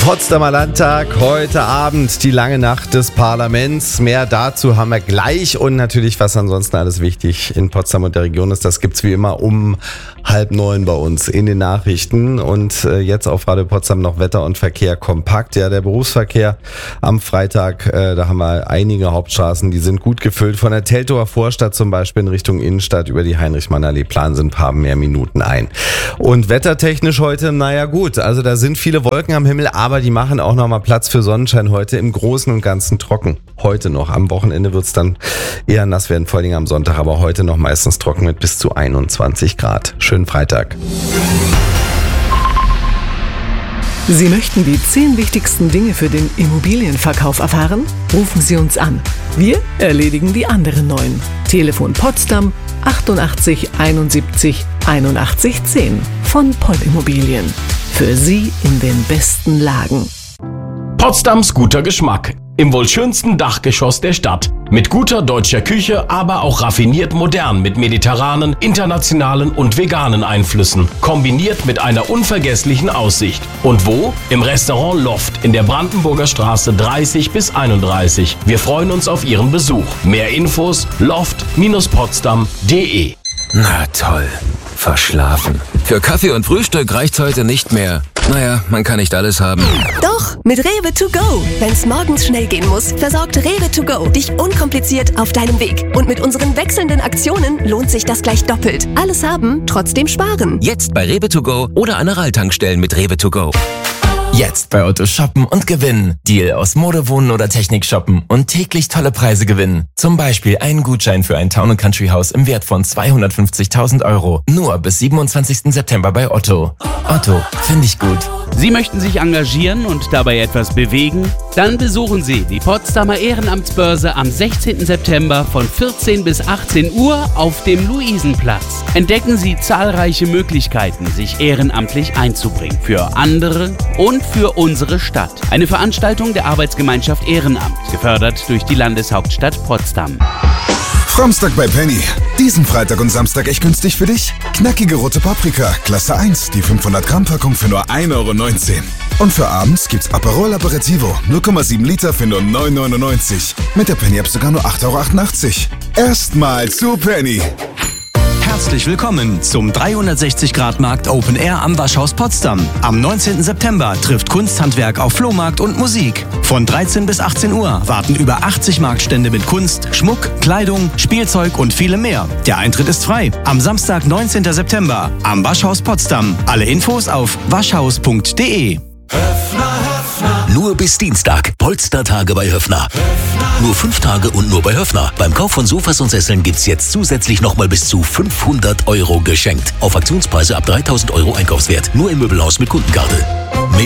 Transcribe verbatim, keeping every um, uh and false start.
Potsdamer Landtag, heute Abend die lange Nacht des Parlaments. Mehr dazu haben wir gleich und natürlich, was ansonsten alles wichtig in Potsdam und der Region ist, das gibt's wie immer um halb neun bei uns in den Nachrichten. Und äh, jetzt auf Radio Potsdam noch Wetter und Verkehr kompakt. Ja, der Berufsverkehr am Freitag, äh, da haben wir einige Hauptstraßen, die sind gut gefüllt. Von der Teltower Vorstadt zum Beispiel in Richtung Innenstadt über die Heinrich-Mann-Allee planen sind ein paar mehr Minuten ein. Und wettertechnisch heute, naja gut, also da sind viele Wolken am Himmel, aber die machen auch nochmal Platz für Sonnenschein heute, im Großen und Ganzen trocken. Heute noch. Am Wochenende wird es dann eher nass werden, vor allem am Sonntag, aber heute noch meistens trocken mit bis zu einundzwanzig Grad. Schönen Freitag. Sie möchten die zehn wichtigsten Dinge für den Immobilienverkauf erfahren? Rufen Sie uns an. Wir erledigen die anderen neun. Telefon Potsdam achtundachtzig einundsiebzig einundachtzig zehn von Poll Immobilien. Für Sie in den besten Lagen. Potsdams guter Geschmack. Im wohl schönsten Dachgeschoss der Stadt. Mit guter deutscher Küche, aber auch raffiniert modern mit mediterranen, internationalen und veganen Einflüssen. Kombiniert mit einer unvergesslichen Aussicht. Und wo? Im Restaurant Loft in der Brandenburger Straße dreißig bis einunddreißig. Wir freuen uns auf Ihren Besuch. Mehr Infos loft Potsdam punkt de. Na toll. Verschlafen. Für Kaffee und Frühstück reicht's heute nicht mehr. Naja, man kann nicht alles haben. Doch, mit Rewe to go. Wenn's morgens schnell gehen muss, versorgt Rewe to go dich unkompliziert auf deinem Weg. Und mit unseren wechselnden Aktionen lohnt sich das gleich doppelt. Alles haben, trotzdem sparen. Jetzt bei Rewe to go oder an der Rall-Tankstellen mit Rewe to go. Jetzt bei Otto shoppen und gewinnen. Deal aus Mode, Wohnen oder Technik shoppen und täglich tolle Preise gewinnen. Zum Beispiel einen Gutschein für ein Town and Country Haus im Wert von zweihundertfünfzigtausend Euro. Nur bis siebenundzwanzigsten September bei Otto. Otto, finde ich gut. Sie möchten sich engagieren und dabei etwas bewegen? Dann besuchen Sie die Potsdamer Ehrenamtsbörse am sechzehnten September von vierzehn bis achtzehn Uhr auf dem Luisenplatz. Entdecken Sie zahlreiche Möglichkeiten, sich ehrenamtlich einzubringen. Für andere und für unsere Stadt. Eine Veranstaltung der Arbeitsgemeinschaft Ehrenamt, gefördert durch die Landeshauptstadt Potsdam. Samstag bei Penny. Diesen Freitag und Samstag echt günstig für dich? Knackige rote Paprika, Klasse eins, die fünfhundert Gramm Packung für nur ein Euro neunzehn. Und für abends gibt's Aperol Aperitivo, null Komma sieben Liter für nur neun Euro neunundneunzig. Mit der Penny App sogar nur acht Euro achtundachtzig. Erstmal zu Penny. Herzlich willkommen zum dreihundertsechzig Grad Markt Open Air am Waschhaus Potsdam. Am neunzehnten September trifft Kunsthandwerk auf Flohmarkt und Musik. Von dreizehn bis achtzehn Uhr warten über achtzig Marktstände mit Kunst, Schmuck, Kleidung, Spielzeug und vielem mehr. Der Eintritt ist frei. Am Samstag, neunzehnten September am Waschhaus Potsdam. Alle Infos auf waschhaus punkt de. Nur bis Dienstag. Polstertage bei Höffner. Höffner. Nur fünf Tage und nur bei Höffner. Beim Kauf von Sofas und Sesseln gibt's jetzt zusätzlich nochmal bis zu fünfhundert Euro geschenkt. Auf Aktionspreise ab dreitausend Euro Einkaufswert. Nur im Möbelhaus mit Kundenkarte.